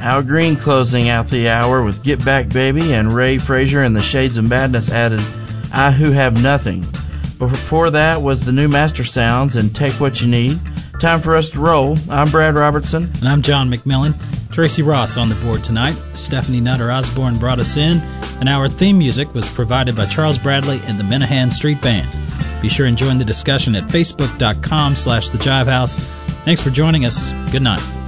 Al Green closing out the hour with Get Back Baby, and Ray Frazier and the Shades of Madness added I Who Have Nothing. Before that was the new Master Sounds and Take What You Need. Time for us to roll. I'm Brad Robertson. And I'm John McMillan. Tracy Ross on the board tonight. Stephanie Nutter Osborne brought us in, and our theme music was provided by Charles Bradley and the Minahan Street Band. Be sure and join the discussion at facebook.com/thejivehouse. Thanks for joining us. Good night.